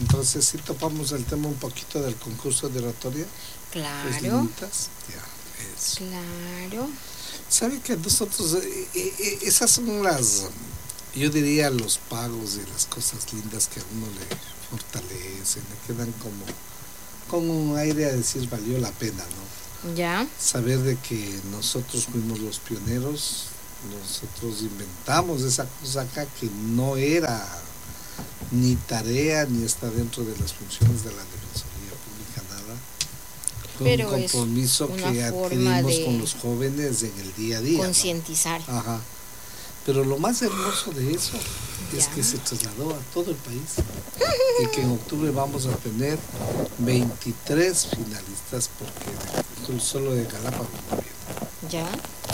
Entonces sí topamos el tema un poquito del concurso de oratoria. Claro. Ya, eso. Claro. ¿Sabe que nosotros, esas son las, yo diría, los pagos y las cosas lindas que a uno le fortalecen, le quedan como con un aire a decir valió la pena, ¿no? Ya. Saber de que nosotros fuimos los pioneros, nosotros inventamos esa cosa acá que no era ni tarea ni está dentro de las funciones de la Defensoría Pública, nada. Fue Pero un compromiso es que adquirimos con los jóvenes en el día a día. Concientizar. ¿No? Ajá. Pero lo más hermoso de eso es Ya. que se trasladó a todo el país y que en octubre vamos a tener 23 finalistas porque solo de Galápagos no viene. Ya.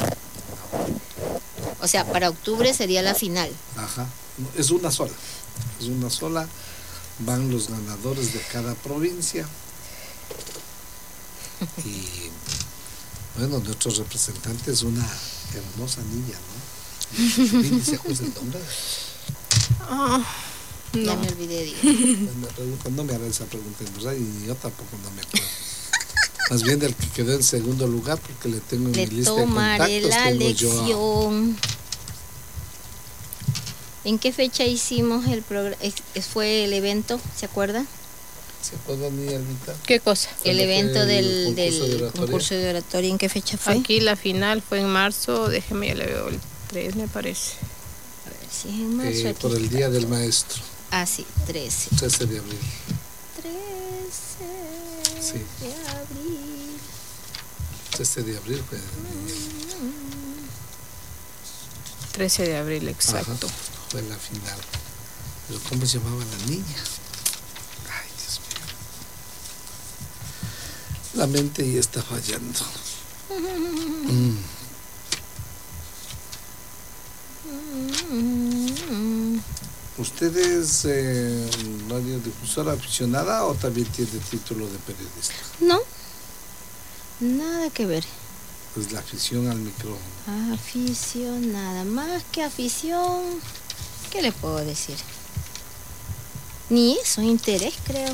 O sea, para octubre sería la final. Ajá. Es una sola. Es una sola. Van los ganadores de cada provincia. Y bueno, nuestro representante es una hermosa niña, ¿no? ¿Se acuerda el nombre? Ya me olvidé, digo. Me preguntan, no me hará esa pregunta en verdad y yo tampoco no me acuerdo. Más bien del que quedó en segundo lugar porque le tengo en mi lista de contactos. Le tomaré la lección. ¿En qué fecha hicimos el programa? ¿Fue el evento? ¿Se acuerda? ¿Se acuerda, niña Alvita? ¿Qué cosa? El evento del concurso de oratoria. ¿En qué fecha fue? Aquí la final fue en marzo, déjeme, ya le veo el 3, me parece. A ver si es en marzo. Por el Día del Maestro. Ah, sí, 13. 13 de abril. 13 sí. de abril. 13 de abril fue. 13 de abril, exacto. Ajá, fue la final. Pero ¿cómo se llamaba la niña? Ay, Dios mío. La mente ya está fallando. ¿Usted es radiodifusora aficionada o también tiene título de periodista? No, nada que ver. Pues la afición al micrófono. Aficionada, más que afición, ¿qué le puedo decir? Ni eso, interés creo,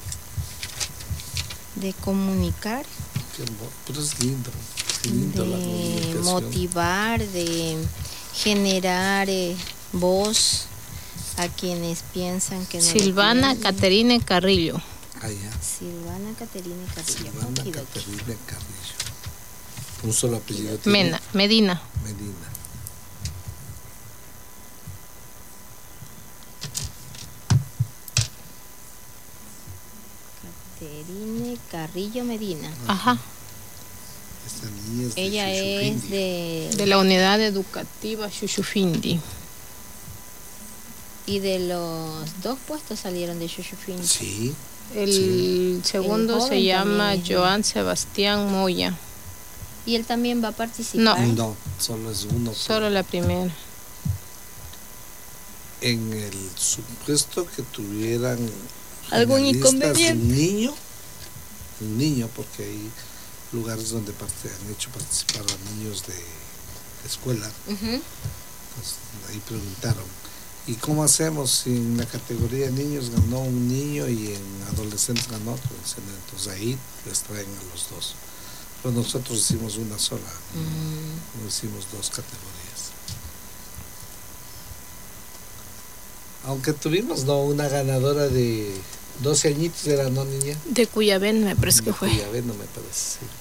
de comunicar. Pero es lindo la de motivar, de generar voz a quienes piensan que no. Silvana Caterine Carrillo. Ah, ya. Silvana Caterine Carrillo. Silvana Caterine Carrillo. Un solo apellido. Medina. Medina. Caterine Carrillo Medina. Ajá. Esta niña es de Ella es de la unidad educativa Xuxufindi. Y de los dos puestos salieron de Xuxufindi. Sí. El segundo se llama Joan Sebastián Moya. ¿Y él también va a participar? No, solo es uno. Solo la primera. En el supuesto que tuvieran algún inconveniente. Un niño, porque hay lugares donde han hecho participar a niños de escuela. Entonces, ahí preguntaron, ¿y cómo hacemos si en la categoría de niños ganó un niño y en adolescentes ganó otro? Entonces ahí les traen a los dos. Pero nosotros hicimos una sola, no hicimos dos categorías. Aunque tuvimos una ganadora de 12 añitos, era, ¿no, niña? De Cuyabén me parece que fue. Cuyabén, no me parece, sí.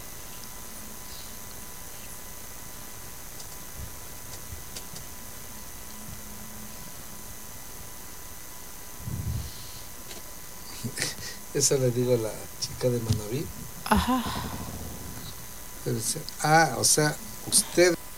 Eso le digo a la chica de Manaví. Ajá. O sea, usted